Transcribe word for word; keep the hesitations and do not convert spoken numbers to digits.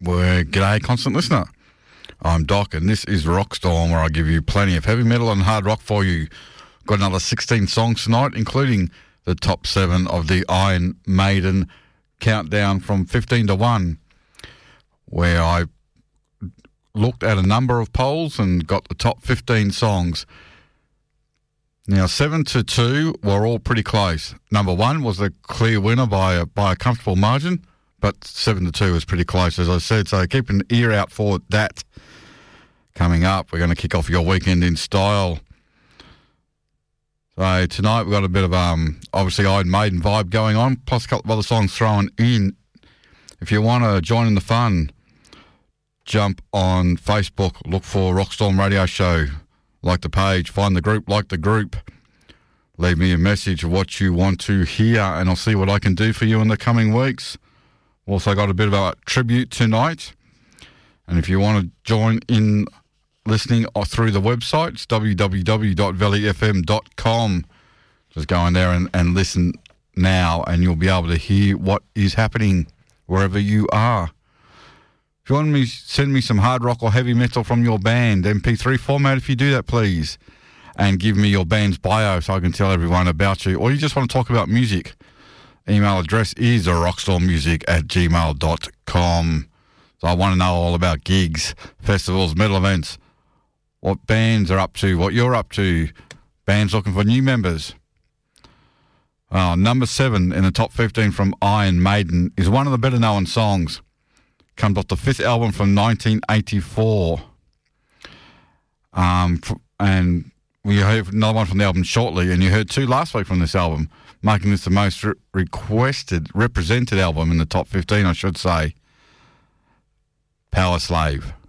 Well, g'day, constant listener. I'm Doc, and this is Rockstorm, where I give you plenty of heavy metal and hard rock for you. Got another sixteen songs tonight, including the top seven of the Iron Maiden countdown from fifteen to one, where I looked at a number of polls and got the top fifteen songs. Now, seven to two were all pretty close. Number one was the clear winner by a, by a comfortable margin, but seven to two was pretty close, as I said. So keep an ear out for that. Coming up, we're going to kick off your weekend in style. So tonight we've got a bit of, um, obviously, Iron Maiden vibe going on, plus a couple of other songs thrown in. If you want to join in the fun, jump on Facebook, look for Rockstorm Radio Show. Like the page, find the group, like the group. Leave me a message of what you want to hear, and I'll see what I can do for you in the coming weeks. Also got a bit of a tribute tonight. And if you want to join in listening through the website, it's w w w dot valley f m dot com. Just go in there and, and listen now, and you'll be able to hear what is happening wherever you are. If you want me, send me some hard rock or heavy metal from your band, M P three format if you do that, please. And give me your band's bio so I can tell everyone about you. Or you just want to talk about music. Email address is rockstormmusic at gmail dot com. So I want to know all about gigs, festivals, metal events, what bands are up to, what you're up to, bands looking for new members. Uh, number seven in the top fifteen from Iron Maiden is one of the better known songs. Comes off the fifth album from nineteen eighty-four. Um, and we heard another one from the album shortly, and you heard two last week from this album, making this the most re- requested, represented album in the top fifteen, I should say. Power Slave.